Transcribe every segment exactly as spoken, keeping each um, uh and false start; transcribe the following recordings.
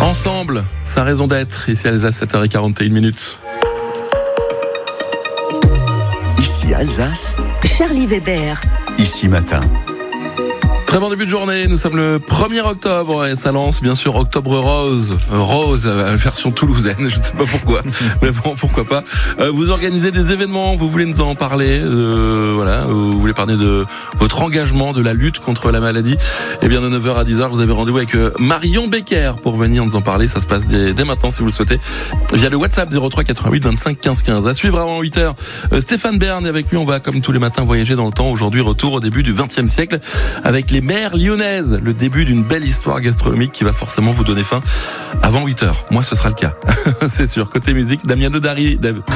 Ensemble, sa raison d'être, ici Alsace, sept heures quarante et une minutes. Ici Alsace, Charlie Weber. Ici Matin. Très bon début de journée, nous sommes le premier octobre et ça lance bien sûr Octobre Rose, Rose, version toulousaine, je ne sais pas pourquoi, mais bon, pourquoi pas. Euh, vous organisez des événements, vous voulez nous en parler, euh, voilà, vous voulez parler de votre engagement, de la lutte contre la maladie. Et bien de neuf heures à dix heures, vous avez rendez-vous avec Marion Becker pour venir nous en parler, ça se passe dès, dès maintenant si vous le souhaitez, via le WhatsApp zéro trois quatre-vingt-huit vingt-cinq quinze quinze. À suivre avant huit heures, euh, Stéphane Bern, et avec lui on va comme tous les matins voyager dans le temps. Aujourd'hui retour au début du vingtième siècle avec les mères lyonnaises, le début d'une belle histoire gastronomique qui va forcément vous donner faim avant huit heures. Moi, ce sera le cas. C'est sûr. Côté musique, Damiano d'arrive.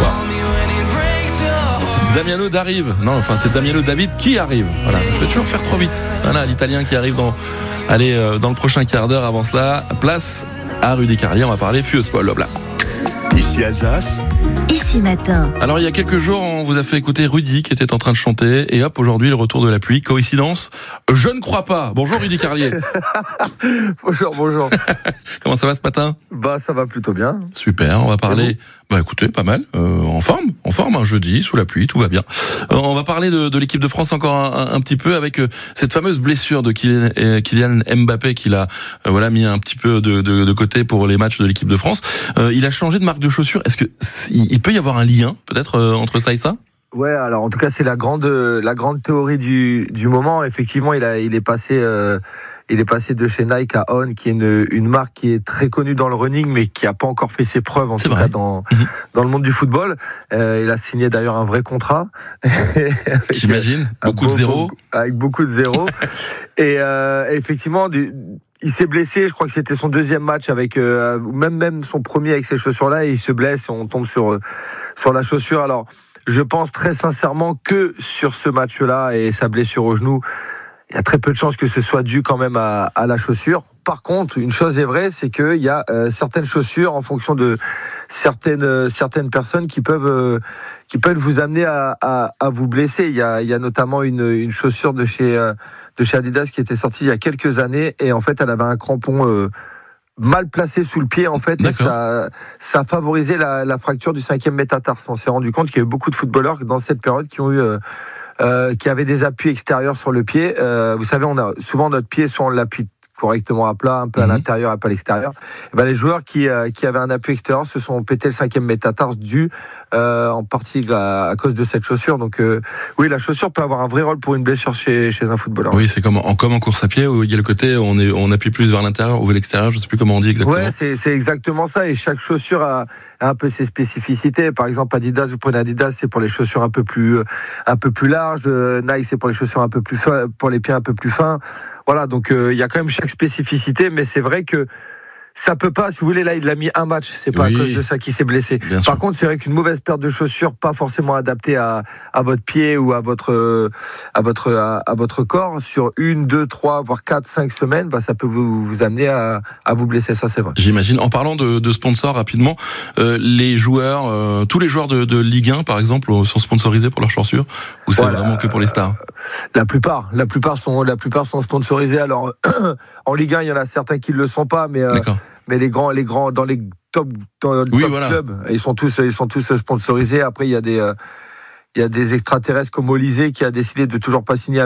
Damiano d'arrive. Non, enfin, c'est Damiano David qui arrive. Voilà. Je vais toujours faire trop vite. Voilà, l'Italien qui arrive dans, allez, euh, dans le prochain quart d'heure. Avant cela, place à Rudy Carlier. On va parler Fuse Paul Lobla. Ici Alsace. Ici Matin. Alors il y a quelques jours, on vous a fait écouter Rudy qui était en train de chanter et hop, aujourd'hui le retour de la pluie. Coïncidence ? Je ne crois pas. Bonjour Rudy Carlier. Bonjour, bonjour. Comment ça va ce matin ? Bah ça va plutôt bien. Super, on va parler. Bah écoutez, pas mal, euh, en forme, en forme, un jeudi, sous la pluie, tout va bien. Euh, on va parler de, de l'équipe de France encore un, un petit peu avec euh, cette fameuse blessure de Kylian, euh, Kylian Mbappé qu'il a euh, voilà mis un petit peu de, de, de côté pour les matchs de l'équipe de France. Euh, il a changé de marque de chaussures. Est-ce que il peut y avoir un lien peut-être euh, entre ça et ça ? Ouais, alors en tout cas c'est la grande la grande théorie du du moment. Effectivement, il a il est passé euh, il est passé de chez Nike à On, qui est une une marque qui est très connue dans le running, mais qui a pas encore fait ses preuves en c'est tout vrai. cas dans mmh. dans le monde du football. Euh, il a signé d'ailleurs un vrai contrat. J'imagine beaucoup beau, de zéros. Avec beaucoup de zéros. Et euh, effectivement, du, il s'est blessé. Je crois que c'était son deuxième match avec euh, même même son premier avec ces chaussures-là. Et il se blesse et on tombe sur sur la chaussure. Alors je pense très sincèrement que sur ce match-là et sa blessure au genou, il y a très peu de chances que ce soit dû quand même à, à la chaussure. Par contre, une chose est vraie, c'est qu'il y a euh, certaines chaussures en fonction de certaines euh, certaines personnes qui peuvent euh, qui peuvent vous amener à, à, à vous blesser. Il y a il y a notamment une une chaussure de chez euh, de chez Adidas qui était sortie il y a quelques années et en fait elle avait un crampon euh, mal placé sous le pied en fait. Et ça ça favorisait la, la fracture du cinquième métatarse. On s'est rendu compte qu'il y avait beaucoup de footballeurs dans cette période qui ont eu euh, euh, qui avaient des appuis extérieurs sur le pied. Euh, vous savez, on a souvent notre pied, soit on l'appuie correctement à plat, un peu à mmh. l'intérieur, un peu à l'extérieur. Et ben les joueurs qui euh, qui avaient un appui extérieur se sont pété le cinquième métatarse dû euh, en partie à, à cause de cette chaussure. Donc euh, oui, la chaussure peut avoir un vrai rôle pour une blessure chez chez un footballeur. Oui, c'est comme en comme en course à pied où il y a le côté où on est on appuie plus vers l'intérieur ou vers l'extérieur. Je sais plus comment on dit exactement. Ouais, c'est c'est exactement ça. Et chaque chaussure a un peu ses spécificités. Par exemple, Adidas, vous prenez Adidas, c'est pour les chaussures un peu plus un peu plus larges. Nike, c'est pour les chaussures un peu plus fins, pour les pieds un peu plus fins. Voilà, donc il euh, y a quand même chaque spécificité, mais c'est vrai que ça peut pas, si vous voulez, là il a mis un match, c'est pas oui. à cause de ça qu'il s'est blessé. Bien Par sûr. contre, c'est vrai qu'une mauvaise paire de chaussures, pas forcément adaptée à, à votre pied ou à votre à votre à, à votre corps, sur une, deux, trois, voire quatre, cinq semaines, bah ça peut vous, vous amener à, à vous blesser, ça c'est vrai. J'imagine. En parlant de, de sponsors rapidement, euh, les joueurs, euh, tous les joueurs de, de Ligue un par exemple, sont sponsorisés pour leurs chaussures, ou c'est voilà. vraiment que pour les stars? La plupart, la plupart sont, la plupart sont sponsorisés. Alors, en Ligue un, il y en a certains qui ne le sont pas, mais, euh, mais les grands, les grands, dans les top, dans le oui, top voilà. clubs, ils sont tous, ils sont tous sponsorisés. Après, il y a des, euh, il y a des extraterrestres comme Olysée qui a décidé de toujours pas signer avec